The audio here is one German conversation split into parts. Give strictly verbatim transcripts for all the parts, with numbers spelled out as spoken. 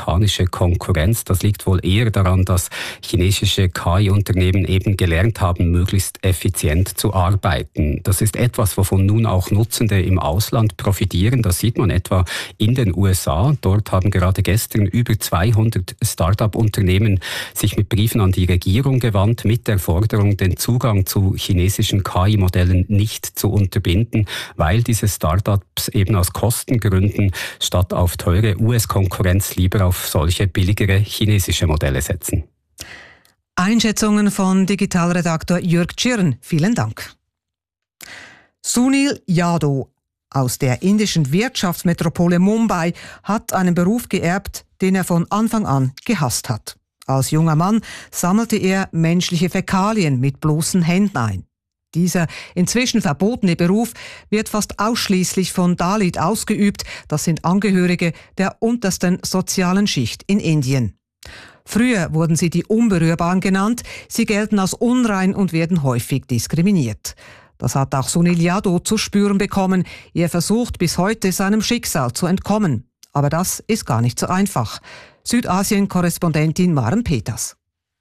amerikanische Konkurrenz. Das liegt wohl eher daran, dass chinesische K I-Unternehmen eben gelernt haben, möglichst effizient zu arbeiten. Das ist etwas, wovon nun auch Nutzende im Ausland profitieren. Das sieht man etwa in den U S A. Dort haben gerade gestern über zweihundert Start-up-Unternehmen sich mit Briefen an die Regierung gewandt, mit der Forderung, den Zugang zu chinesischen K I-Modellen nicht zu unterbinden, weil diese Start-ups eben aus Kostengründen statt auf teure U S-Konkurrenz lieber auf solche billigere chinesische Modelle setzen. Einschätzungen von Digitalredaktor Jörg Tschirn. Vielen Dank. Sunil Yadav aus der indischen Wirtschaftsmetropole Mumbai hat einen Beruf geerbt, den er von Anfang an gehasst hat. Als junger Mann sammelte er menschliche Fäkalien mit bloßen Händen ein. Dieser inzwischen verbotene Beruf wird fast ausschließlich von Dalit ausgeübt. Das sind Angehörige der untersten sozialen Schicht in Indien. Früher wurden sie die Unberührbaren genannt. Sie gelten als unrein und werden häufig diskriminiert. Das hat auch Sunil Yadav zu spüren bekommen. Er versucht bis heute seinem Schicksal zu entkommen. Aber das ist gar nicht so einfach. Südasien-Korrespondentin Maren Peters.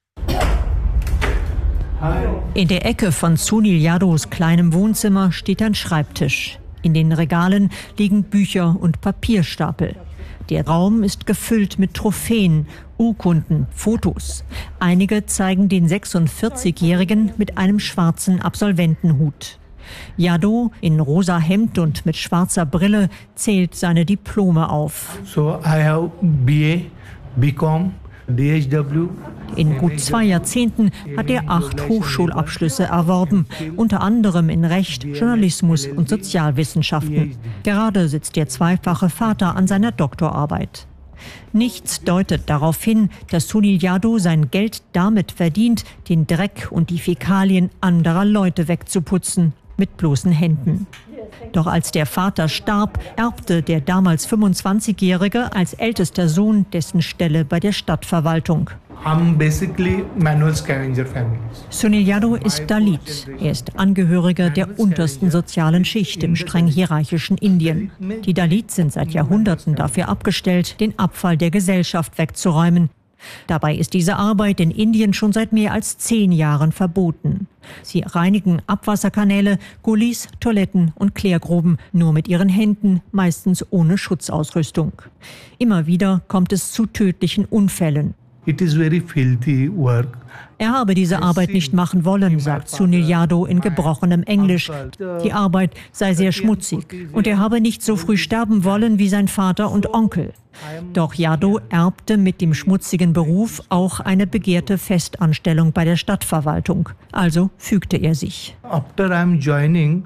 In der Ecke von Sunil Yadavs kleinem Wohnzimmer steht ein Schreibtisch. In den Regalen liegen Bücher und Papierstapel. Der Raum ist gefüllt mit Trophäen, Urkunden, Fotos. Einige zeigen den sechsundvierzigjährigen mit einem schwarzen Absolventenhut. Yadav in rosa Hemd und mit schwarzer Brille zählt seine Diplome auf. So I have B A, B Com, D H W. In gut zwei Jahrzehnten hat er acht Hochschulabschlüsse erworben, unter anderem in Recht, Journalismus und Sozialwissenschaften. Gerade sitzt der zweifache Vater an seiner Doktorarbeit. Nichts deutet darauf hin, dass Sunil Yadav sein Geld damit verdient, den Dreck und die Fäkalien anderer Leute wegzuputzen, mit bloßen Händen. Doch als der Vater starb, erbte der damals fünfundzwanzigjährige als ältester Sohn dessen Stelle bei der Stadtverwaltung. I'm basically manual scavenger family. Sunil Yadav ist Dalit. Er ist Angehöriger der untersten sozialen Schicht im streng hierarchischen Indien. Die Dalits sind seit Jahrhunderten dafür abgestellt, den Abfall der Gesellschaft wegzuräumen. Dabei ist diese Arbeit in Indien schon seit mehr als zehn Jahren verboten. Sie reinigen Abwasserkanäle, Gullis, Toiletten und Klärgruben nur mit ihren Händen, meistens ohne Schutzausrüstung. Immer wieder kommt es zu tödlichen Unfällen. It is very filthy work. Er habe diese Arbeit nicht machen wollen, sagt Sunil Yadav in gebrochenem Englisch. Die Arbeit sei sehr schmutzig und er habe nicht so früh sterben wollen wie sein Vater und Onkel. Doch Yadav erbte mit dem schmutzigen Beruf auch eine begehrte Festanstellung bei der Stadtverwaltung. Also fügte er sich. After I'm joining,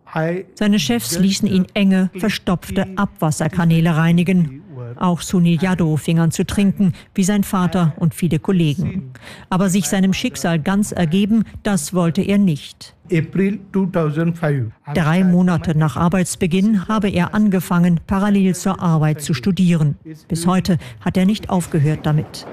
I Seine Chefs ließen ihn enge, verstopfte Abwasserkanäle reinigen. Auch Sunil Yadav fing an zu trinken, wie sein Vater und viele Kollegen. Aber sich seinem Schicksal ganz ergeben, das wollte er nicht. April zweitausendfünf. Drei Monate nach Arbeitsbeginn habe er angefangen, parallel zur Arbeit zu studieren. Bis heute hat er nicht aufgehört damit.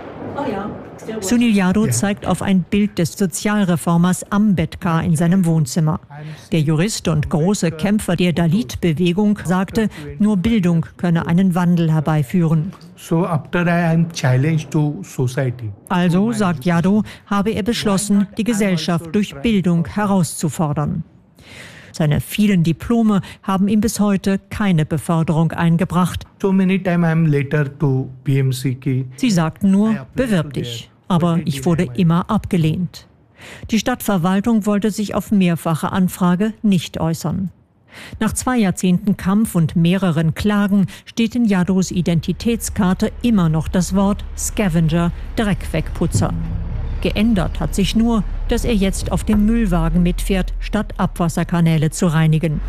Sunil Yadav zeigt auf ein Bild des Sozialreformers Ambedkar in seinem Wohnzimmer. Der Jurist und große Kämpfer der Dalit-Bewegung sagte, nur Bildung könne einen Wandel herbeiführen. So after I am challenged to society. Also, sagt Yadav, habe er beschlossen, die Gesellschaft durch Bildung herauszufordern. Seine vielen Diplome haben ihm bis heute keine Beförderung eingebracht. So many time I am later to P M C ki. Sie sagten nur, bewirb dich. Aber ich wurde immer abgelehnt. Die Stadtverwaltung wollte sich auf mehrfache Anfrage nicht äußern. Nach zwei Jahrzehnten Kampf und mehreren Klagen steht in Yadavs Identitätskarte immer noch das Wort Scavenger, Dreckwegputzer. Geändert hat sich nur, dass er jetzt auf dem Müllwagen mitfährt, statt Abwasserkanäle zu reinigen.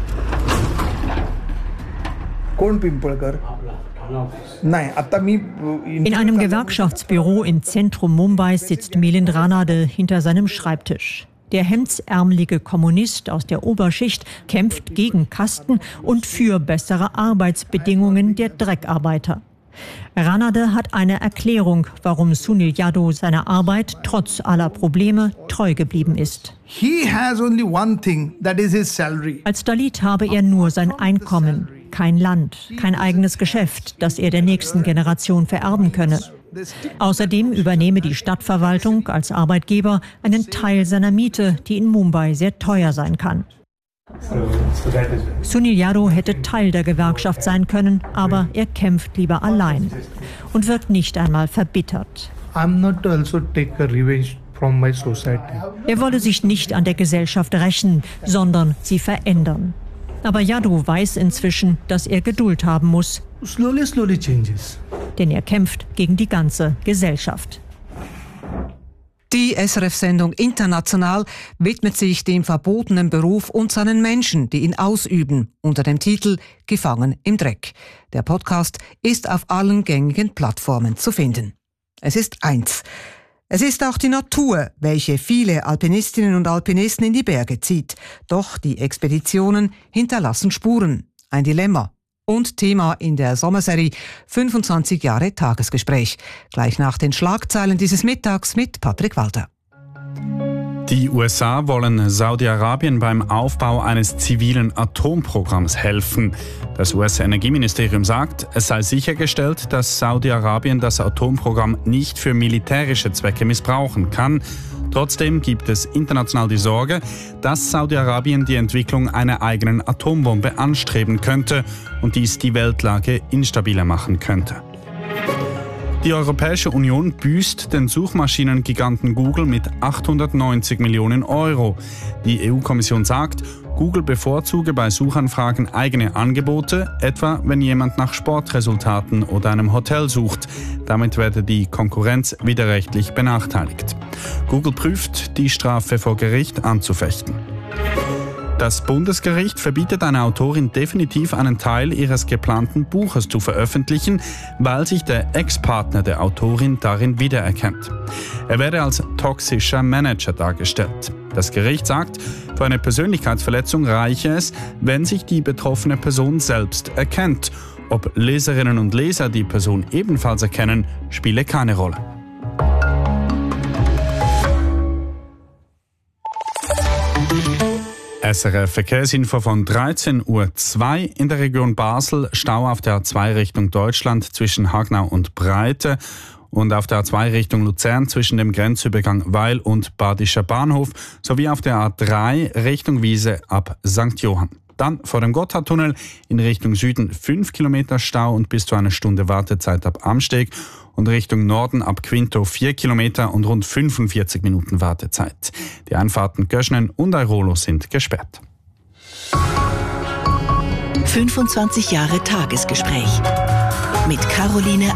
In einem Gewerkschaftsbüro im Zentrum Mumbais sitzt Milind Ranade hinter seinem Schreibtisch. Der hemdsärmelige Kommunist aus der Oberschicht kämpft gegen Kasten und für bessere Arbeitsbedingungen der Dreckarbeiter. Ranade hat eine Erklärung, warum Sunil Yadav seiner Arbeit trotz aller Probleme treu geblieben ist. He has only one thing, that is his salary. Als Dalit habe er nur sein Einkommen. kein Land, kein eigenes Geschäft, das er der nächsten Generation vererben könne. Außerdem übernehme die Stadtverwaltung als Arbeitgeber einen Teil seiner Miete, die in Mumbai sehr teuer sein kann. Sunil Yadav hätte Teil der Gewerkschaft sein können, aber er kämpft lieber allein und wirkt nicht einmal verbittert. I'm not also take a revenge from my society. Er wolle sich nicht an der Gesellschaft rächen, sondern sie verändern. Aber Yadav weiß inzwischen, dass er Geduld haben muss. Slowly, slowly changes. Denn er kämpft gegen die ganze Gesellschaft. Die S R F-Sendung International widmet sich dem verbotenen Beruf und seinen Menschen, die ihn ausüben, unter dem Titel Gefangen im Dreck. Der Podcast ist auf allen gängigen Plattformen zu finden. Es ist eins. Es ist auch die Natur, welche viele Alpinistinnen und Alpinisten in die Berge zieht. Doch die Expeditionen hinterlassen Spuren. Ein Dilemma. Und Thema in der Sommerserie fünfundzwanzig Jahre Tagesgespräch. Gleich nach den Schlagzeilen dieses Mittags mit Patrick Walter. Die U S A wollen Saudi-Arabien beim Aufbau eines zivilen Atomprogramms helfen. Das U S-Energieministerium sagt, es sei sichergestellt, dass Saudi-Arabien das Atomprogramm nicht für militärische Zwecke missbrauchen kann. Trotzdem gibt es international die Sorge, dass Saudi-Arabien die Entwicklung einer eigenen Atombombe anstreben könnte und dies die Weltlage instabiler machen könnte. Die Europäische Union büßt den Suchmaschinengiganten Google mit achthundertneunzig Millionen Euro. Die E U-Kommission sagt, Google bevorzuge bei Suchanfragen eigene Angebote, etwa wenn jemand nach Sportresultaten oder einem Hotel sucht. Damit werde die Konkurrenz widerrechtlich benachteiligt. Google prüft, die Strafe vor Gericht anzufechten. Das Bundesgericht verbietet einer Autorin definitiv einen Teil ihres geplanten Buches zu veröffentlichen, weil sich der Ex-Partner der Autorin darin wiedererkennt. Er werde als toxischer Manager dargestellt. Das Gericht sagt, für eine Persönlichkeitsverletzung reiche es, wenn sich die betroffene Person selbst erkennt. Ob Leserinnen und Leser die Person ebenfalls erkennen, spiele keine Rolle. S R F Verkehrsinfo von dreizehn Uhr zwei in der Region Basel. Stau auf der A zwei Richtung Deutschland zwischen Hagnau und Breite und auf der A zwei Richtung Luzern zwischen dem Grenzübergang Weil und Badischer Bahnhof sowie auf der A drei Richtung Wiese ab Sankt Johann. Dann vor dem Gotthardtunnel in Richtung Süden fünf Kilometer Stau und bis zu einer Stunde Wartezeit ab Amsteg und Richtung Norden ab Quinto vier Kilometer und rund fünfundvierzig Minuten Wartezeit. Die Einfahrten Göschnen und Airolo sind gesperrt. fünfundzwanzig Jahre Tagesgespräch mit Caroline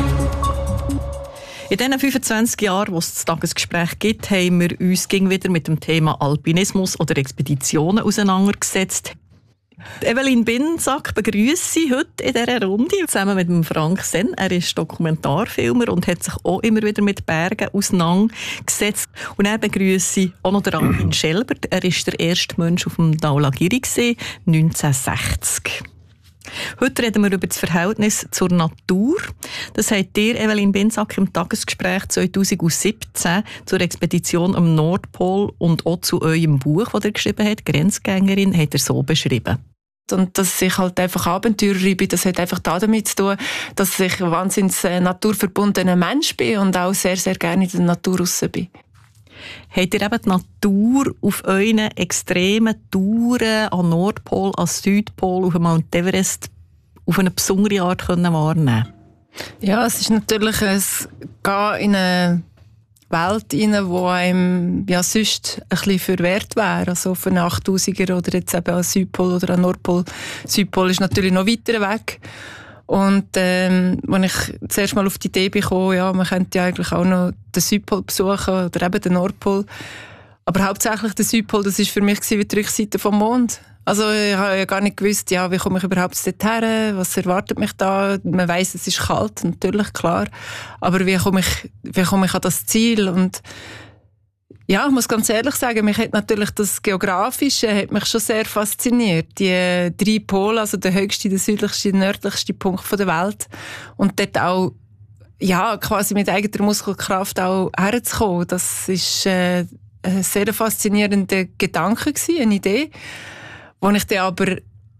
Arn. In diesen fünfundzwanzig Jahren, wo es das Tagesgespräch gibt, haben wir uns wieder mit dem Thema Alpinismus oder Expeditionen auseinandergesetzt. Evelyn Binsack begrüße ich heute in dieser Runde zusammen mit dem Frank Senn. Er ist Dokumentarfilmer und hat sich auch immer wieder mit Bergen auseinandergesetzt. Und er begrüße auch noch den Armin Schelbert. Er ist der erste Mensch auf dem Dhaulagiri neunzehnhundertsechzig. Heute reden wir über das Verhältnis zur Natur. Das habt ihr, Evelyn Binsack, im Tagesgespräch zweitausendsiebzehn zur Expedition am Nordpol und auch zu eurem Buch, das ihr geschrieben habt, «Grenzgängerin», habt ihr so beschrieben. Und dass ich halt einfach Abenteurerin bin, das hat einfach damit zu tun, dass ich ein wahnsinnig naturverbundener Mensch bin und auch sehr, sehr gerne in der Natur raus bin. Habt ihr eben die Natur auf euren extremen Touren an Nordpol, an Südpol, auf Mount Everest auf eine besondere Art können wahrnehmen? Ja, es ist natürlich ein Gehen in eine Welt rein, die einem ja sonst ein bisschen verwehrt wäre. Also auf einen achttausender oder jetzt eben an Südpol oder an Nordpol. Südpol ist natürlich noch weiter weg. Und ähm, als ich zuerst mal auf die Idee bekam, ja, man könnte ja eigentlich auch noch den Südpol besuchen oder eben den Nordpol. Aber hauptsächlich der Südpol, das war für mich wie die Rückseite vom Mond. Also ich habe ja gar nicht gewusst, ja, wie komme ich überhaupt dorthin, was erwartet mich da. Man weiss, es ist kalt, natürlich, klar. Aber wie komme ich, wie komme ich an das Ziel? Und ja, ich muss ganz ehrlich sagen, mich hat natürlich das Geografische hat mich schon sehr fasziniert. Die drei Pole, also der höchste, der südlichste, der nördlichste Punkt der Welt. Und dort auch, ja, quasi mit eigener Muskelkraft auch herzukommen. Das ist äh, ein sehr faszinierender Gedanke gewesen, eine Idee. Wo ich dann aber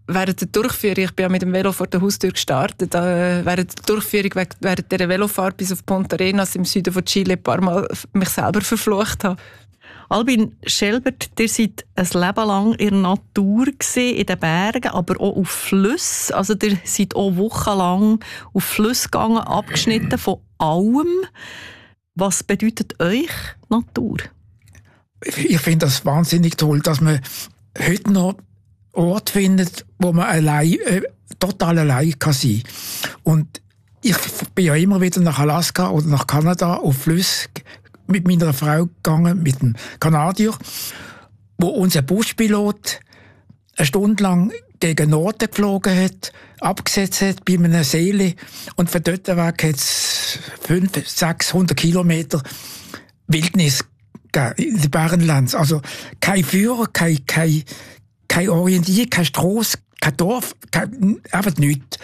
während der Durchführung, ich bin ja mit dem Velo vor der Haustür gestartet, äh, während der Durchführung, während dieser Velofahrt bis auf Punta Arenas im Süden von Chile ein paar Mal mich selber verflucht habe. Albin Schelbert, ihr seid ein Leben lang in der Natur gewesen, in den Bergen, aber auch auf Flüssen. Also ihr seid auch wochenlang auf Flüsse gegangen, abgeschnitten von allem. Was bedeutet euch Natur? Ich finde das wahnsinnig toll, dass man heute noch Orte findet, wo man allein, äh, total allein kann sein. Und ich bin ja immer wieder nach Alaska oder nach Kanada auf Flüsse mit meiner Frau gegangen, mit dem Kanadier, wo unser Buspilot eine Stunde lang gegen Norden geflogen hat, abgesetzt hat bei einer Seele und von dort weg hat es fünfhundert, sechshundert Kilometer Wildnis in den Bergenlands. Also kein Führer, kein, kein, keine Orientierung, keine Strasse, kein Dorf, kein, einfach nichts.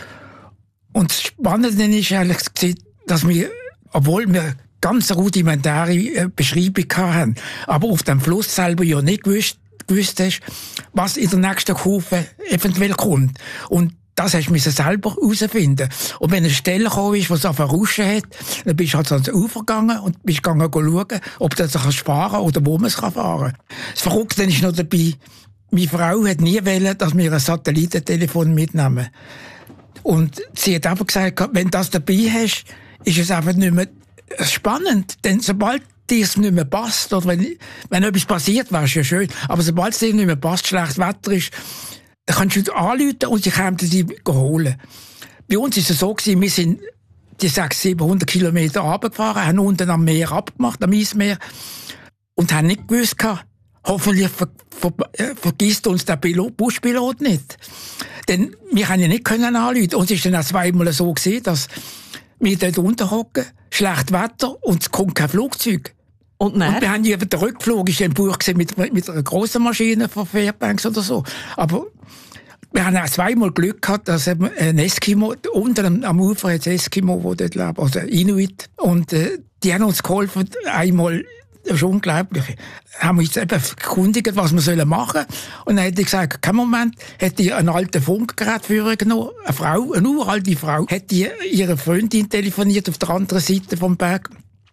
Und das Spannende ist ehrlich gesagt, dass wir, obwohl wir ganz rudimentäre Beschreibung hatten, aber auf dem Fluss selber ja nicht gewusst, gewusst hast, was in der nächsten Kurve eventuell kommt. Und das hast du selber herausfinden. Und wenn eine Stelle gekommen ist, die es auf Rauschen hat, dann bist du halt ans Ufer gegangen und bist gegangen schauen, ob du das fahren kann oder wo man es fahren kann. Das Verrückte ist noch dabei, meine Frau hat nie wollen, dass wir ein Satellitentelefon mitnehmen. Und sie hat einfach gesagt, wenn du das dabei hast, ist es einfach nicht mehr spannend. Denn sobald dir es nicht mehr passt, oder wenn, wenn etwas passiert, wäre es ja schön, aber sobald es dir nicht mehr passt, schlecht Wetter ist, dann kannst du anrufen und sie kommen sie holen. Bei uns war es so gewesen, wir sind die sechshundert, siebenhundert Kilometer runtergefahren, haben unten am Meer abgemacht, am Eismeer, und haben nicht gewusst, hoffentlich ver, ver, äh, vergisst uns der Pilot, Buspilot nicht. Denn wir können ja nicht können anrufen. Und es ist dann auch zweimal so gewesen, dass wir dort unterhocken, schlecht Wetter und es kommt kein Flugzeug. Und, und wir haben ja den Rückflug, ist ein Buch gesehen mit, mit einer grossen Maschine von Fairbanks oder so. Aber wir haben auch zweimal Glück gehabt, dass ein Eskimo, unten am Ufer hat es Eskimo, die dort leben, also Inuit. Und äh, die haben uns geholfen, einmal, das ist unglaublich, haben wir uns eben erkundigt, was wir machen sollen. Und dann hat die gesagt, kein Moment, hat die einen alten Funkgerät für genommen, eine Frau, eine uralte Frau, hat die ihre Freundin telefoniert auf der anderen Seite vom Berg.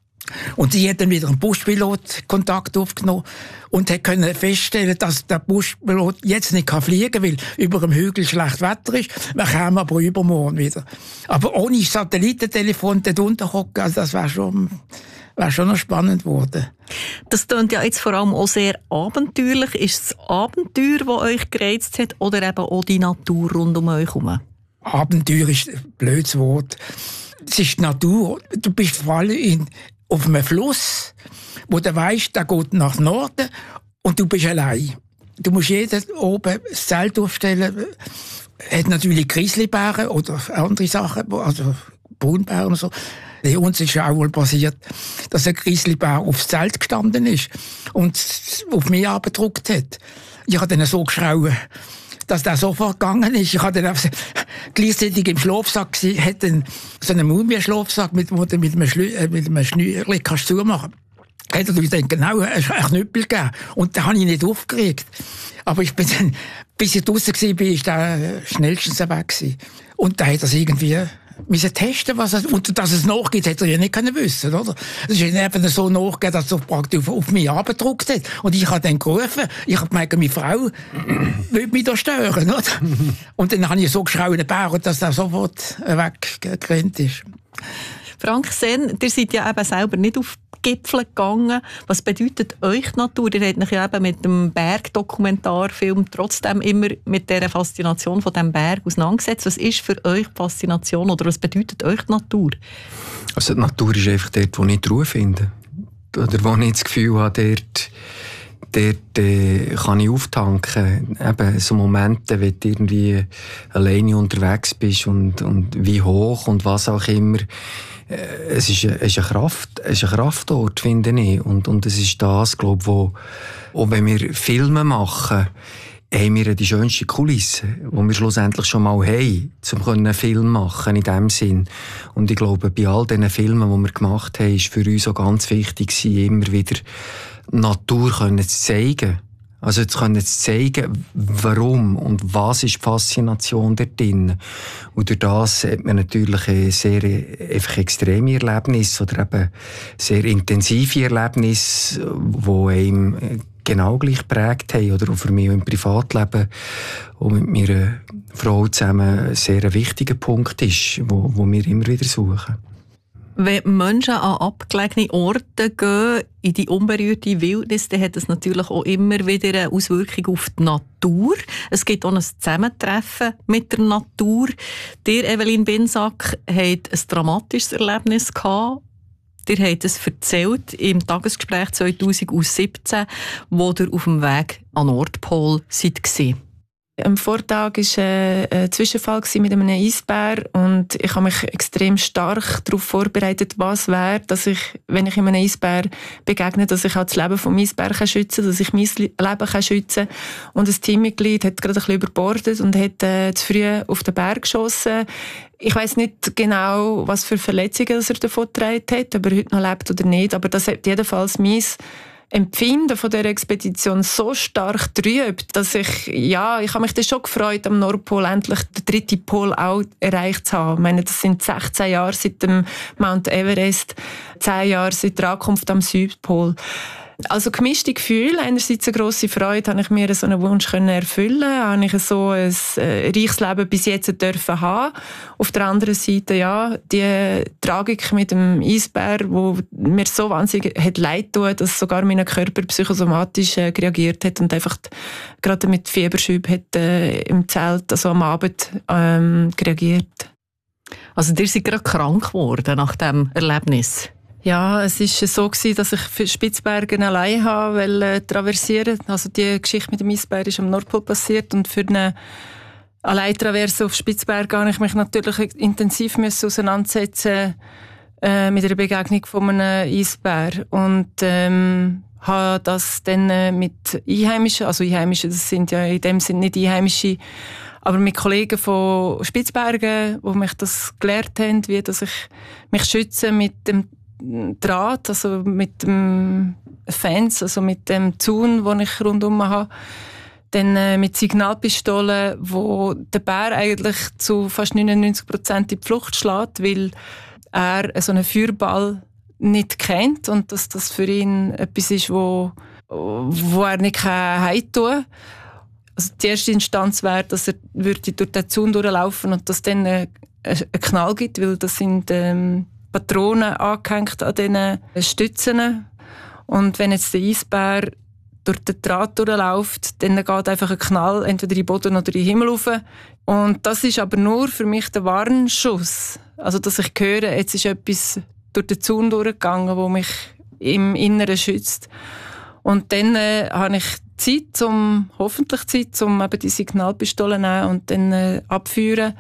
Und sie hat dann wieder einen Buspilot Kontakt aufgenommen und hat können feststellen, dass der Buspilot jetzt nicht fliegen kann, weil über dem Hügel schlecht Wetter ist. Wir kommen aber übermorgen wieder. Aber ohne Satellitentelefon dort unterhocken, also das wäre schon, wäre schon noch spannend geworden. Das klingt ja jetzt vor allem auch sehr abenteuerlich. Ist es das Abenteuer, das euch gereizt hat, oder eben auch die Natur rund um euch herum? Abenteuer ist ein blödes Wort. Es ist die Natur. Du bist vor allem in auf einem Fluss, wo du weisst, der geht nach Norden und du bist allein. Du musst jeden oben das Zelt aufstellen. Hat natürlich Grizzlybären oder andere Sachen, also Braunbären und so. Bei uns ist ja auch wohl passiert, dass ein Grizzlybär aufs Zelt gestanden ist und auf mich abgedruckt hat. Ich habe dann so geschrauen, dass der sofort gegangen ist. Ich hatte dann gleichzeitig im Schlafsack gesehen, hat dann so einen Mumie-Schlafsack, mit, wo du mit einem, Schlü äh, mit einem Schnürchen kannst zumachen. Hat er dann genau einen Knüppel gegeben. Und den habe ich nicht aufgeregt. Aber ich bin dann, bis ich draussen war, ist der schnellstens weg gewesen. Und da hat er es irgendwie müssen testen, was er, und dass es nachgeht, hätte er ja nicht können wissen, oder? Es ist eben so nachgegeben, dass er praktisch auf, auf mich abgedruckt hat. Und ich habe dann gerufen, ich habe gemeint, meine Frau will mich da stören, oder? Und dann habe ich so geschrauen, dass er sofort weggerannt ist. Frank Senn, ihr seid ja eben selber nicht auf Gipfel gegangen. Was bedeutet euch die Natur? Ihr habt euch ja eben mit dem Bergdokumentarfilm trotzdem immer mit dieser Faszination von diesem Berg auseinandergesetzt. Was ist für euch die Faszination oder was bedeutet euch die Natur? Also die Natur ist einfach dort, wo ich die Ruhe finde. Oder wo ich das Gefühl habe, dort, dort äh, kann ich auftanken. Eben so Momente, wenn du irgendwie alleine unterwegs bist und, und wie hoch und was auch immer. Es ist, eine, es ist eine Kraft, es ist ein Kraftort, finde ich. Und, und es ist das, glaube ich, wo, auch wenn wir Filme machen, haben wir die schönste Kulisse, die wir schlussendlich schon mal haben, um einen Film machen in dem Sinn. Und ich glaube, bei all diesen Filmen, die wir gemacht haben, ist für uns auch ganz wichtig, immer wieder Natur zu zeigen. Also jetzt können jetzt zeigen, warum und was ist die Faszination dort drin. Und durch das hat man natürlich ein sehr einfach extreme Erlebnisse oder eben sehr intensive Erlebnisse, die einem genau gleich geprägt haben oder auch für mich im Privatleben und mit meiner Frau zusammen ein sehr wichtiger Punkt ist, wo, wo wir immer wieder suchen. Wenn Menschen an abgelegene Orte gehen, in die unberührte Wildnis, dann hat das natürlich auch immer wieder eine Auswirkung auf die Natur. Es gibt auch ein Zusammentreffen mit der Natur. Ihr, Evelyn Binsack, habt ein dramatisches Erlebnis gehabt. Ihr habt es erzählt im Tagesgespräch zweitausendsiebzehn, wo ihr auf dem Weg an den Nordpol seid. Am Vortag war ein Zwischenfall mit einem Eisbär und ich habe mich extrem stark darauf vorbereitet, was wäre, dass ich, wenn ich einem Eisbär begegne, dass ich auch das Leben vom Eisbär schützen kann, dass ich mein Leben schützen kann. Und ein Teammitglied hat gerade ein bisschen überbordet und hat äh, zu früh auf den Berg geschossen. Ich weiss nicht genau, was für Verletzungen er davon getragen hat, ob er heute noch lebt oder nicht, aber das hat jedenfalls mein Empfinden von der Expedition so stark trübt, dass ich, ja, ich habe mich dann schon gefreut, am Nordpol endlich den dritten Pol auch erreicht zu haben. Ich meine, das sind sechzehn Jahre seit dem Mount Everest, zehn Jahre seit der Ankunft am Südpol. Also gemischte Gefühle. Einerseits eine grosse Freude, habe ich mir so einen Wunsch erfüllen können, habe ich so ein äh, reiches Leben bis jetzt dürfen haben. Auf der anderen Seite, ja, die Tragik mit dem Eisbär, wo mir so wahnsinnig hat leid tun, dass sogar mein Körper psychosomatisch äh, reagiert hat und einfach gerade mit Fieberschüben hat äh, im Zelt, also am Abend, ähm, reagiert. Also ihr seid gerade krank geworden nach diesem Erlebnis? Ja, es war so gewesen, dass ich für Spitzbergen allein habe, äh, traversieren. Also die Geschichte mit dem Eisbär ist am Nordpol passiert und für eine Alleintraverse auf Spitzbergen habe ich mich natürlich intensiv müssen auseinandersetzen äh, mit einer Begegnung von einem Eisbär und ähm, habe das dann äh, mit Einheimischen, also Einheimische, das sind ja in dem Sinne nicht Einheimische, aber mit Kollegen von Spitzbergen, die mich das gelehrt haben, wie dass ich mich schütze mit dem Draht, also mit dem Fence, also mit dem Zaun, den ich rundum habe. Dann äh, mit Signalpistolen, wo der Bär eigentlich zu fast neunundneunzig Prozent in die Flucht schlägt, weil er so einen Feuerball nicht kennt und dass das für ihn etwas ist, wo, wo er nicht heimtun kann. Also die erste Instanz wäre, dass er würde durch den Zaun durchlaufen und dass dann einen Knall gibt, weil das sind ähm, Patronen angehängt an diesen Stützen. Und wenn jetzt der Eisbär durch den Draht durchläuft, dann geht einfach ein Knall entweder in den Boden oder in den Himmel rauf. Und das ist aber nur für mich der Warnschuss. Also, dass ich höre, jetzt ist etwas durch den Zaun durchgegangen, wo mich im Inneren schützt. Und dann äh, habe ich Zeit, um, hoffentlich Zeit, um eben die Signalpistole zu nehmen und dann äh, abfeuern.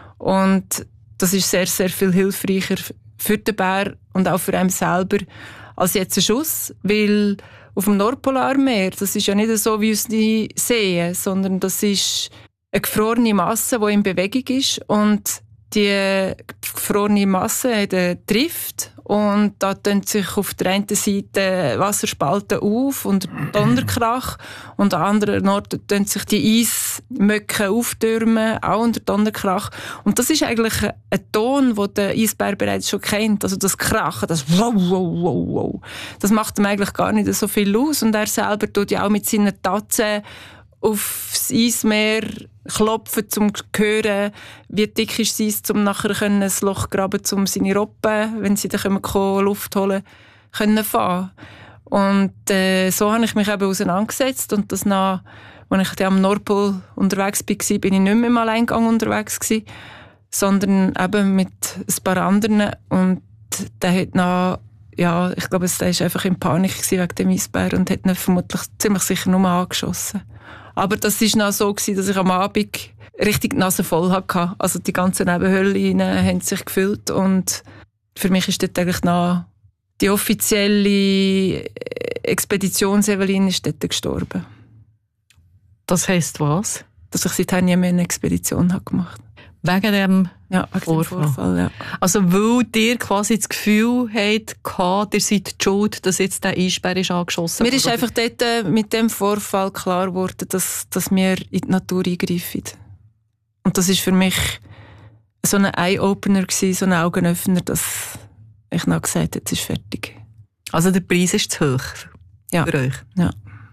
Und das ist sehr, sehr viel hilfreicher für den Bär und auch für einen selber als jetzt ein Schuss, weil auf dem Nordpolarmeer, das ist ja nicht so, wie wir es sehen, sondern das ist eine gefrorene Masse, die in Bewegung ist und die gefrorene Masse hat einen Drift und da tun sich auf der einen Seite Wasserspalten auf und Donnerkrach und an anderen Orten tun sich die Eismöcke auftürmen, auch unter Donnerkrach. Und das ist eigentlich ein Ton, den der Eisbär bereits schon kennt. Also das Krachen, das wow, wow, wow, wow. Das macht ihm eigentlich gar nicht so viel aus und er selber tut ja auch mit seinen Tatzen aufs Eismeer klopfen, um zu hören, wie dick ist das Eis, um nachher ein Loch graben, um seine Robben, wenn sie dann kommen, Luft holen können, fahren. Und äh, so habe ich mich eben auseinandergesetzt und das nach, als ich dann am Nordpol unterwegs war, bin ich nicht mehr im Alleingang unterwegs gewesen, sondern eben mit ein paar anderen und der hat nach, ja, ich glaube, der war einfach in Panik wegen dem Eisbär und hat ihn vermutlich ziemlich sicher nur angeschossen. Aber das war noch so, dass ich am Abend richtig die Nase voll hatte. Also die ganzen Nebenhöhlen haben sich gefüllt und für mich ist dort eigentlich noch die offizielle Expeditions-Evelyn ist dort gestorben. Das heisst was? Dass ich seither nie mehr eine Expedition habe gemacht. Wegen dem ja, wegen Vorfall. Dem Vorfall ja. Also weil ihr quasi das Gefühl habt, ihr seid schuld, dass jetzt der Eisbär ist angeschossen wurde? Mir ist einfach dort äh, mit dem Vorfall klar geworden, dass, dass wir in die Natur eingreifen. Und das ist für mich so ein Eye-Opener gewesen, so ein Augenöffner, dass ich noch gesagt habe, jetzt ist fertig. Also der Preis ist zu hoch ja. für euch? Ja.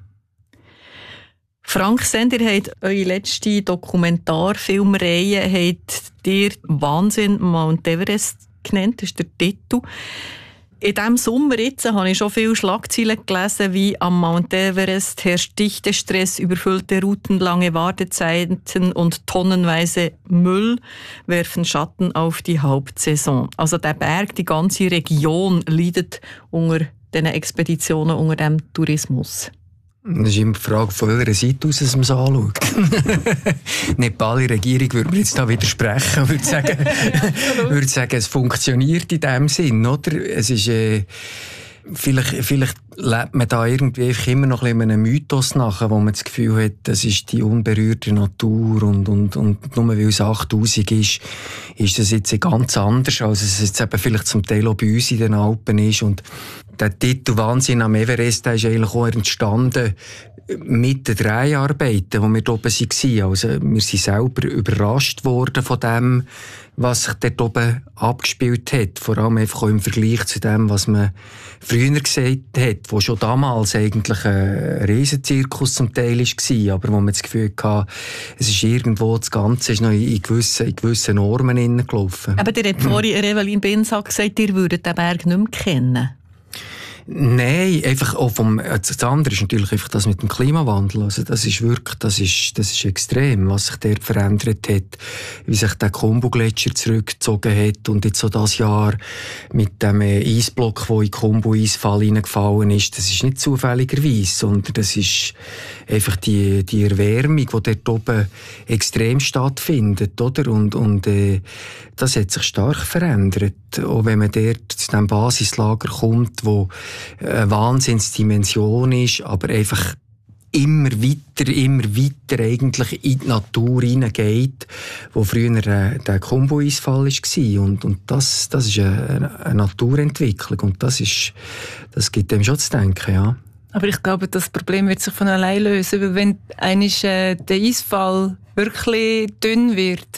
Frank Sender, ihr habt eure letzte Dokumentarfilmreihe habt ihr Wahnsinn Mount Everest genannt, das ist der Titel. In diesem Sommer jetzt habe ich schon viele Schlagzeilen gelesen, wie am Mount Everest herrscht Dichtestress, überfüllte Routen, lange Wartezeiten und tonnenweise Müll werfen Schatten auf die Hauptsaison. Also der Berg, die ganze Region leidet unter diesen Expeditionen, unter dem Tourismus. Das ist immer die Frage, von welcher Seite aus man es anschaut. Die Nepali Regierung würde mir jetzt da widersprechen, würde sagen, würde sagen, es funktioniert in dem Sinn, oder? Es ist, äh, vielleicht, vielleicht lebt man da irgendwie einfach immer noch ein bisschen einem Mythos nach, wo man das Gefühl hat, das ist die unberührte Natur und, und, und nur weil es achttausend ist, ist das jetzt ganz anders, als es jetzt eben vielleicht zum Teil auch bei uns in den Alpen ist. Und der Titel «Wahnsinn am Everest» der ist eigentlich auch entstanden mit den Dreharbeiten, wo wir da oben waren. Also wir sind selber überrascht worden von dem, was sich dort oben abgespielt hat. Vor allem einfach auch im Vergleich zu dem, was man früher gesagt hat, wo schon damals eigentlich ein Riesenzirkus zum Teil war, aber wo man das Gefühl hatte, es ist irgendwo, das Ganze ist noch in gewissen, in gewissen Normen hineingelaufen. Aber der hat vorhin Evelyn Binsack gesagt, ihr würdet den Berg nicht mehr kennen. Nein, einfach auch vom, das andere ist natürlich einfach das mit dem Klimawandel. Also das ist wirklich, das ist, das ist extrem, was sich dort verändert hat, wie sich der Khumbu-Gletscher zurückgezogen hat und jetzt so das Jahr mit dem Eisblock, der in den Khumbu-Eisfall hineingefallen ist, das ist nicht zufälligerweise, sondern das ist einfach die, die Erwärmung, die dort oben extrem stattfindet, oder? Und, und, äh, das hat sich stark verändert. Auch wenn man dort zu diesem Basislager kommt, wo eine Wahnsinnsdimension ist, aber einfach immer weiter, immer weiter eigentlich in die Natur hineingeht, wo früher äh, der Khumbu-Eisfall war. Und, und das, das ist eine, eine Naturentwicklung. Und das ist, das gibt dem schon zu denken, ja. Aber ich glaube, das Problem wird sich von allein lösen, weil wenn einmal äh, der Eisfall wirklich dünn wird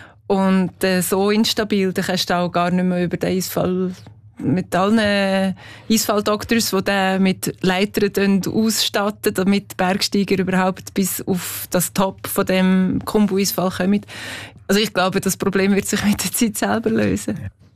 und äh, so instabil, dann kannst du auch gar nicht mehr über den Eisfall mit allen Eisfalldoktors, die den mit Leitern ausstatten, damit die Bergsteiger überhaupt bis auf das Top von dem Khumbu-Eisfall kommen. Also ich glaube, das Problem wird sich mit der Zeit selber lösen.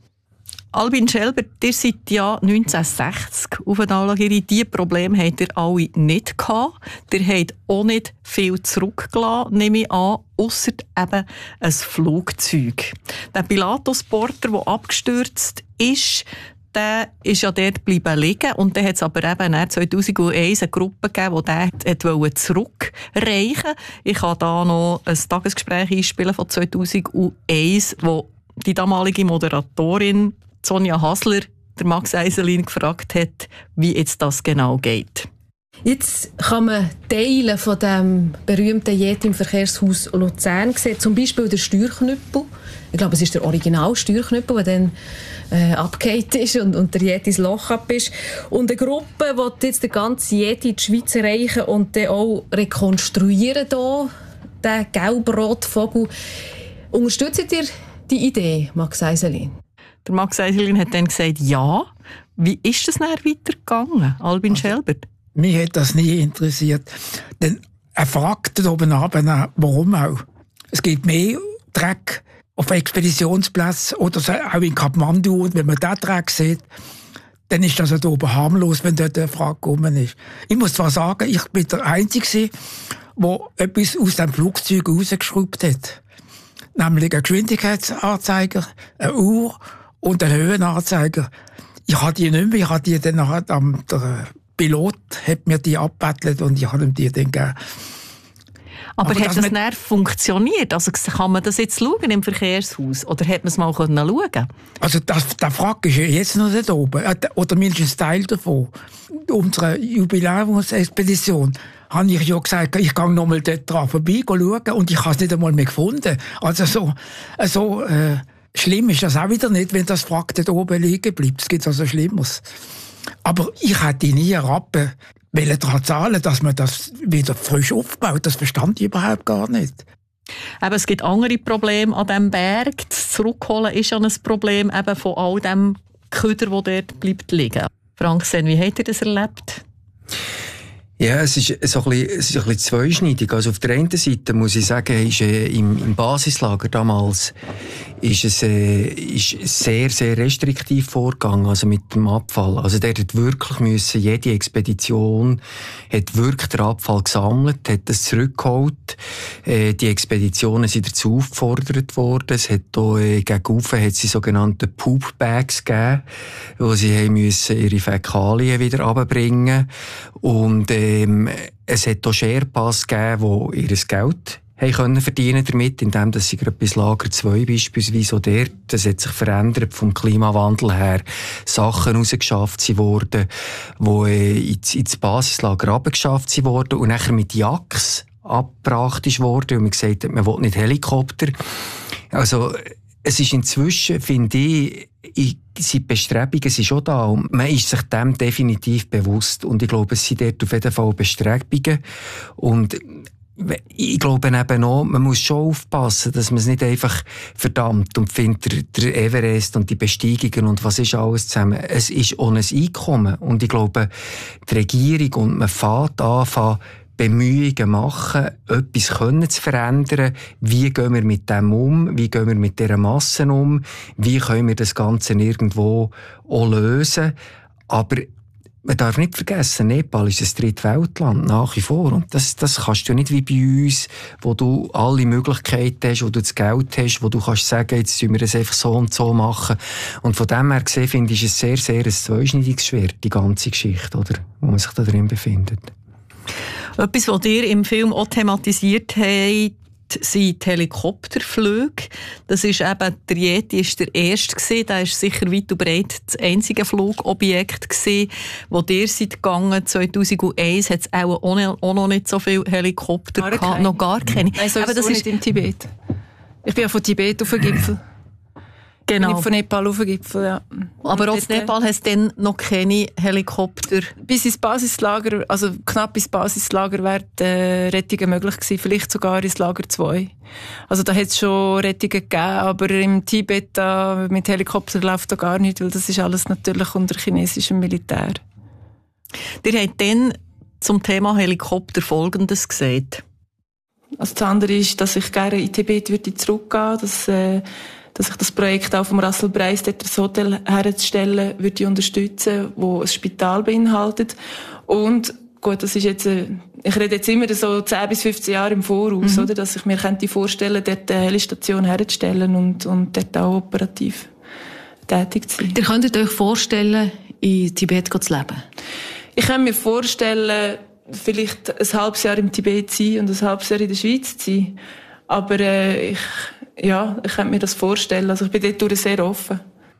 Albin Schelber, ihr seid ja neunzehnhundertsechzig auf der Anlage. Diese Probleme habt ihr alle nicht gehabt. Ihr habt auch nicht viel zurückgelassen, nehme ich an, ausser eben ein Flugzeug. Der Pilatus-Porter, der abgestürzt ist, der ist ja dort geblieben liegen. Und dann hat es aber eben zweitausendeins eine Gruppe gegeben, die den zurückreichen wollte. Ich kann da noch ein Tagesgespräch einspielen von zweitausendeins, wo die damalige Moderatorin Sonja Hasler der Max Eiselin gefragt hat, wie jetzt das genau geht. Jetzt kann man Teile von dem berühmten Jet im Verkehrshaus Luzern sehen, zum Beispiel der Steuerknüppel. Ich glaube, es ist der Original-Steuerknüppel, der dann äh, abgehakt ist und, und der Jet ins Loch ab ist. Und eine Gruppe will jetzt den ganzen Jet in die Schweiz erreichen und dann auch rekonstruieren, hier, den Gelbrot-Vogel. Unterstützt ihr die Idee, Max Eiselin? Der Max Eiselin hat dann gesagt, ja. Wie ist es dann weitergegangen, Albin also, Schelbert? Mich hat das nie interessiert. Denn er fragt oben ab, warum auch. Es gibt mehr Dreck auf Expeditionsplätzen oder auch in Kathmandu. Und wenn man diesen Dreck sieht, dann ist das da oben harmlos, wenn dort der Frage gekommen ist. Ich muss zwar sagen, ich bin der Einzige, der etwas aus dem Flugzeug rausgeschraubt hat. Nämlich einen Geschwindigkeitsanzeiger, eine Uhr und einen Höhenanzeiger. Ich hatte die nicht mehr, ich hatte die dann nachher, der Pilot hat mir die abgebettelt und ich habe ihm die dann gegeben. Aber, Aber hat das nicht funktioniert? Also kann man das jetzt schauen im Verkehrshaus? Oder hat man es mal schauen? Also das, der Frage ist ja jetzt noch nicht oben. Oder mindestens ein Teil davon. Unsere Jubiläumsexpedition habe ich ja gesagt, ich gehe noch mal dort dran vorbei schauen und ich habe es nicht einmal mehr gefunden. Also so, so äh, schlimm ist das auch wieder nicht, wenn das Wrack dort oben liegen bleibt. Es gibt also Schlimmeres. Aber ich hätte nie einen Rappen daran zahlen, dass man das wieder frisch aufbaut. Das verstand ich überhaupt gar nicht. Aber es gibt andere Probleme an diesem Berg. Das Zurückholen ist ja ein Problem eben von all dem Köder, der dort bleibt liegen. Frank Sen, wie habt ihr das erlebt? Ja, es ist, so ein bisschen, es ist ein bisschen zweischneidig. Also auf der einen Seite muss ich sagen, ist, äh, im, im Basislager damals ist es äh, ist sehr, sehr restriktiv vorgegangen, also mit dem Abfall. Also der hat wirklich müssen, jede Expedition hat wirklich den Abfall gesammelt, hat das zurückgeholt. Äh, die Expeditionen sind dazu aufgefordert worden. Es hat da, äh, gegen Ufer hat sie sogenannte Poop-Bags gegeben, wo sie haben müssen ihre Fäkalien wieder runterbringen. Und, äh, Ähm, es hat auch Sherpas gegeben, die ihr Geld haben können verdienen damit, indem dass sie gerade bis Lager zwei beispielsweise auch dort, das hat sich verändert vom Klimawandel her, Sachen rausgeschafft wurden, die äh, ins, ins Basislager abgeschafft wurden und nachher mit Jacks abgebracht worden und man gesagt hat, man will nicht Helikopter. Also es ist inzwischen, finde ich, ich sind Bestrebungen sind schon da und man ist sich dem definitiv bewusst und ich glaube, es sind dort auf jeden Fall Bestrebungen und ich glaube eben auch, man muss schon aufpassen, dass man es nicht einfach verdammt und findet der Everest und die Besteigungen und was ist alles zusammen. Es ist ohne Einkommen und ich glaube, die Regierung und man fährt an, Bemühungen machen, etwas können zu verändern. Wie gehen wir mit dem um? Wie gehen wir mit dieser Masse um? Wie können wir das Ganze irgendwo auch lösen? Aber man darf nicht vergessen, Nepal ist ein Drittweltland nach wie vor. Und das, das kannst du nicht wie bei uns, wo du alle Möglichkeiten hast, wo du das Geld hast, wo du kannst sagen, jetzt tun wir das einfach so und so machen. Und von dem her gesehen, finde ich es sehr, sehr ein zweischneidiges Schwert, die ganze Geschichte, oder? Wo man sich da drin befindet. Etwas, was ihr im Film auch thematisiert habt, sind die Helikopterflüge. Das ist eben, der Yeti ist der erste gewesen, der ist sicher weit und breit das einzige Flugobjekt gewesen, wo ihr seid gegangen. zweitausendeins hat es auch, auch noch nicht so viele Helikopter gar gehabt, noch gar keine. Nein, so das ist nicht in Tibet. Ich bin ja von Tibet auf den Gipfel. Genau. Nicht von Nepal auf den Gipfel, ja. Aber aus Nepal hast du dann noch keine Helikopter? Bis ins Basislager, also knapp ins Basislager wäre die äh, Rettungen möglich gewesen, vielleicht sogar ins Lager zwei. Also da hat es schon Rettungen gegeben, aber im Tibet da, mit Helikopter läuft da gar nicht, weil das ist alles natürlich unter chinesischem Militär. Ihr habt dann zum Thema Helikopter Folgendes gesagt. Also das andere ist, dass ich gerne in Tibet würde zurückgehen, dass äh, dass ich das Projekt auch vom Russell Breis, dort das Hotel herzustellen, würde ich unterstützen, wo ein Spital beinhaltet. Und gut, das ist jetzt, äh, ich rede jetzt immer so zehn bis fünfzehn Jahre im Voraus, mhm. oder, dass ich mir könnte vorstellen, dort eine Helistation herzustellen und, und dort auch operativ tätig zu sein. Ihr könntet euch vorstellen, in Tibet zu leben? Ich kann mir vorstellen, vielleicht ein halbes Jahr im Tibet zu sein und ein halbes Jahr in der Schweiz zu sein. Aber äh, ich, ja, ich kann mir das vorstellen. Also ich bin dort sehr offen.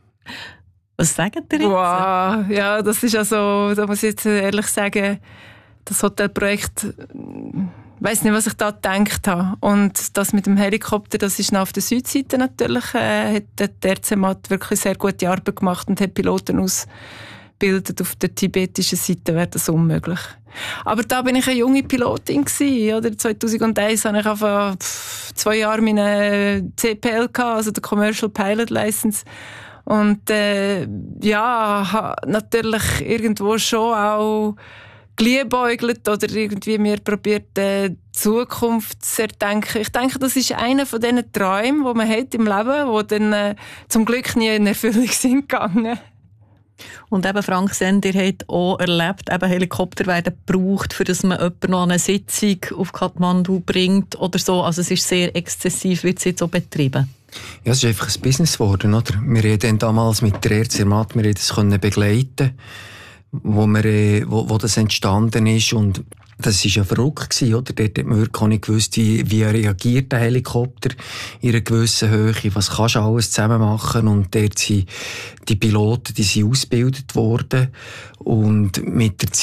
Was sagt ihr jetzt? Wow, ja, das ist also, da muss ich jetzt ehrlich sagen, das Hotelprojekt, ich weiss nicht, was ich da gedacht habe. Und das mit dem Helikopter, das ist noch auf der Südseite natürlich, äh, hat der R C M A T wirklich sehr gute Arbeit gemacht und hat Piloten ausgebildet. Auf der tibetischen Seite wäre das unmöglich. Aber da bin ich eine junge Pilotin gewesen, oder? zweitausendeins hatte ich einfach zwei Jahre meine C P L gehabt, also der Commercial Pilot License. Und, äh, ja, habe natürlich irgendwo schon auch geliebäugelt oder irgendwie mir probiert, äh, die Zukunft zu erdenken. Ich denke, das ist einer von diesen Träumen, die man hat im Leben, die dann äh, zum Glück nie in Erfüllung sind gegangen. Und eben, Frank Sen, ihr habt auch erlebt, eben Helikopter werden gebraucht, für dass man jemanden noch eine Sitzung auf Kathmandu bringt oder so. Also es ist sehr exzessiv, wird es jetzt so betrieben. Ja, es ist einfach ein Business geworden, oder? Wir haben damals mit der R C M A T, wir das können begleiten, wo, wir, wo, wo das entstanden ist und das war ja verrückt gewesen, oder? Dort hat man wirklich auch nicht gewusst, wie, wie reagiert der Helikopter in einer gewissen Höhe, was kannst du alles zusammen machen und dort sind die Piloten, die sind ausgebildet worden und mit der Zeit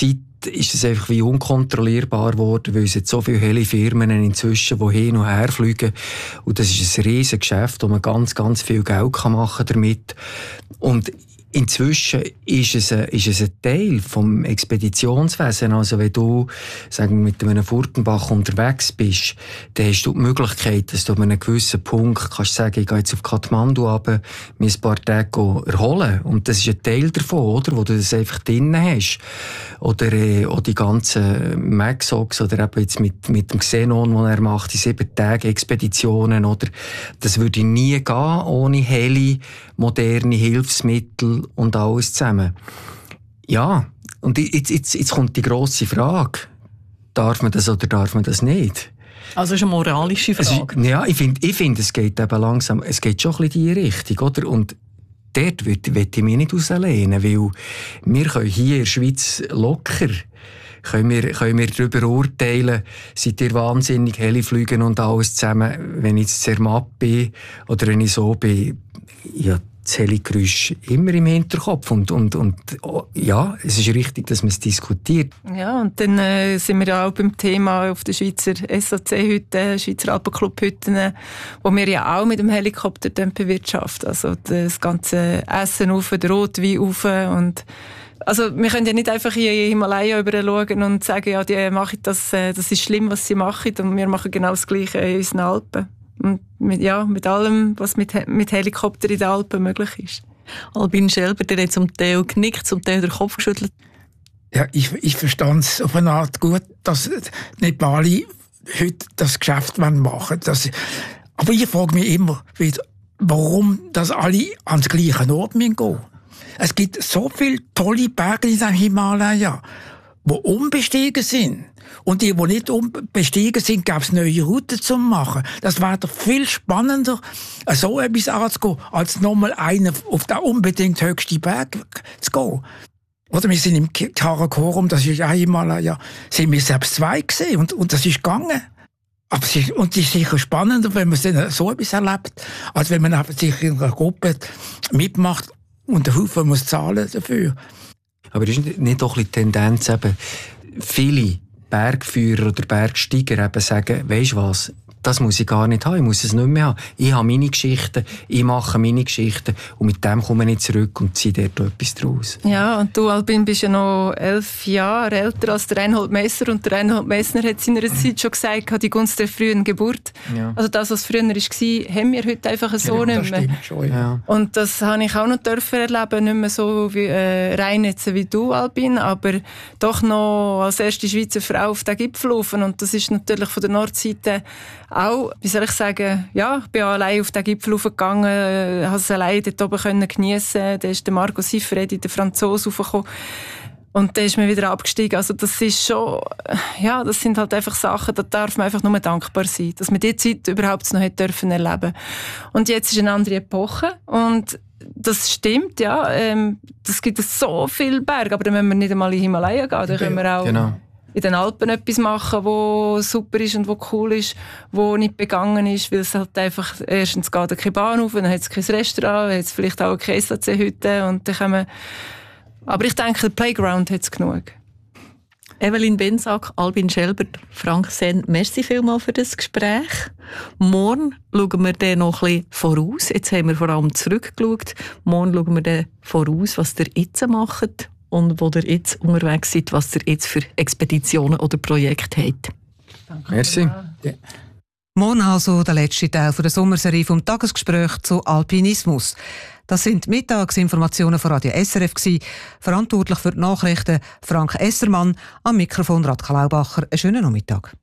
ist es einfach wie unkontrollierbar geworden, weil es jetzt so viele Heli-Firmen inzwischen, die hin und her fliegen. Und das ist ein riesiges Geschäft, wo man ganz, ganz viel Geld kann machen damit. Und inzwischen ist es, ein, ist es ein Teil vom Expeditionswesen. Also wenn du, sagen wir, mit einem Furtenbach unterwegs bist, dann hast du die Möglichkeit, dass du an einem gewissen Punkt kannst sagen, ich gehe jetzt auf Kathmandu runter, mich ein paar Tage erholen. Und das ist ein Teil davon, oder? Wo du das einfach drinnen hast. Oder, äh, auch die ganzen Maxox, oder eben jetzt mit, mit dem Xenon, den er macht, die sieben Tage Expeditionen, oder? Das würde nie gehen, ohne Heli, moderne Hilfsmittel und alles zusammen. Ja, und jetzt, jetzt, jetzt kommt die grosse Frage. Darf man das oder darf man das nicht? Also es ist eine moralische Frage. Ist, ja, ich finde, ich find, es geht eben langsam, es geht schon ein bisschen in die Richtung, oder? Und dort will ich mich nicht rauslehnen, weil wir können hier in der Schweiz locker können wir, können wir darüber urteilen, seid ihr wahnsinnig Heliflügen und alles zusammen, wenn ich jetzt Zermatt bin oder wenn ich so bin, ja, das Heligeräusch immer im Hinterkopf und, und, und oh, ja, es ist richtig, dass man es diskutiert. Ja, und dann äh, sind wir ja auch beim Thema auf der Schweizer S A C-Hütte, Schweizer Alpenclub-Hütten, wo wir ja auch mit dem Helikopter bewirtschaften. Also das ganze Essen rauf, der Rotwein rauf und also wir können ja nicht einfach in den Himalaya über schauen und sagen, ja, die machen das, das ist schlimm, was sie machen und wir machen genau das Gleiche in unseren Alpen. Und mit, ja, mit allem, was mit, mit Helikopter in den Alpen möglich ist. Albin Schelber, der hat zum Teil genickt, zum Teil den Kopf geschüttelt. Ja, ich, ich verstand es auf eine Art gut, dass Nepali heute das Geschäft machen wollen. Das, aber ich frage mich immer wieder, warum dass alle ans gleiche Ort gehen müssen. Es gibt so viele tolle Berge in dem Himalaya, die unbestiegen sind. Und die, die nicht bestiegen sind, gab es neue Routen zu machen. Das wäre doch viel spannender, so etwas anzugehen, als nochmal einen auf den unbedingt höchsten Berg zu gehen. Oder wir sind im Karakorum, das ist auch immer, ja, sind wir selbst zwei gesehen und, und das ist gegangen. Aber es ist, und es ist sicher spannender, wenn man so etwas erlebt, als wenn man sich in einer Gruppe mitmacht und der Haufen muss zahlen dafür. Aber ist nicht doch ein bisschen die Tendenz, eben, viele Bergführer oder Bergsteiger eben sagen, weisst was, das muss ich gar nicht haben, ich muss es nicht mehr haben. Ich habe meine Geschichten, ich mache meine Geschichten und mit dem komme ich zurück und ziehe dort etwas draus. Ja, und du, Albin, bist ja noch elf Jahre älter als der Reinhold Messner und der Reinhold Messner hat in seiner Zeit schon gesagt, die Gunst der frühen Geburt. Ja. Also das, was früher war, haben wir heute einfach so ja, nicht mehr. Schon, ja. Und das habe ich auch noch dürfen erleben, nicht mehr so wie, äh, reinnetzen wie du, Albin, aber doch noch als erste Schweizer Frau auf den Gipfel laufen und das ist natürlich von der Nordseite auch, wie soll ich sagen, ja, ich bin allein auf den Gipfel hochgegangen, äh, habe es allein dort oben können geniessen. Da ist der Marco Sifredi, der Franzose, hochgekommen. Und dann ist man wieder abgestiegen. Also das ist schon, ja, das sind halt einfach Sachen, da darf man einfach nur dankbar sein, dass man diese Zeit überhaupt noch hätte dürfen erleben. Und jetzt ist eine andere Epoche und das stimmt, ja, ähm, das gibt so viele Berge, aber dann müssen wir nicht einmal in den Himalaya gehen, da können wir auch genau. in den Alpen etwas machen, wo super ist und wo cool ist, wo nicht begangen ist, weil es halt einfach, erstens geht da keine Bahn auf, dann hat es kein Restaurant, dann hat es vielleicht auch keine S A C-Hütte und dann können wir, aber ich denke, der Playground hat es genug. Evelyn Bensack, Albin Schelber, Frank Senn, merci vielmals für das Gespräch. Morgen schauen wir dann noch ein bisschen voraus. Jetzt haben wir vor allem zurückgeschaut. Morgen schauen wir dann voraus, was ihr jetzt macht und wo ihr jetzt unterwegs seid, was ihr jetzt für Expeditionen oder Projekte habt. Danke. Merci. Ja. Morgen also der letzte Teil der Sommerserie vom Tagesgespräch zu Alpinismus. Das sind die Mittagsinformationen von Radio S R F gewesen. Verantwortlich für die Nachrichten Frank Essermann, am Mikrofon Radka Laubacher. Einen schönen Nachmittag.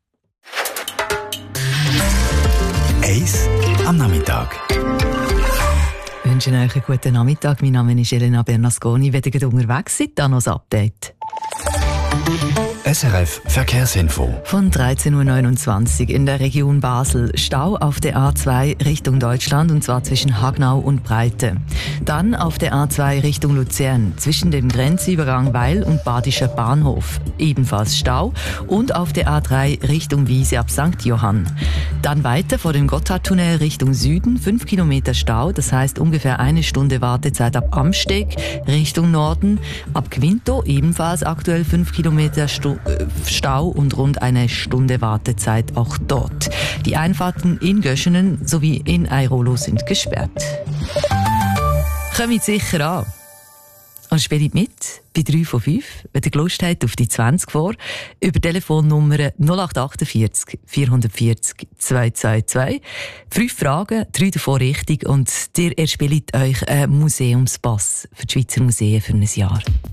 Eis am Nachmittag. Ich wünsche euch einen guten Nachmittag. Mein Name ist Elena Bernasconi. Wenn ihr unterwegs seid, dann noch ein Update. S R F Verkehrsinfo. Von dreizehn Uhr neunundzwanzig in der Region Basel. Stau auf der A zwei Richtung Deutschland, und zwar zwischen Hagnau und Breite. Dann auf der A zwei Richtung Luzern zwischen dem Grenzübergang Weil und Badischer Bahnhof. Ebenfalls Stau. Und auf der A drei Richtung Wiese ab Sankt Johann. Dann weiter vor dem Gotthardtunnel Richtung Süden. fünf Kilometer Stau, das heißt ungefähr eine Stunde Wartezeit ab Amsteg Richtung Norden. Ab Quinto ebenfalls aktuell fünf Kilometer Stau und rund eine Stunde Wartezeit auch dort. Die Einfahrten in Göschenen sowie in Airolo sind gesperrt. Kommt sicher an. Und spielt mit bei drei von fünf, wenn ihr Lust habt, auf die zwanzig vor, über Telefonnummer null acht vier acht vier vier null zwei zwei zwei. Fünf Fragen, drei davon richtig, und ihr erspielt euch einen Museumspass für die Schweizer Museen für ein Jahr.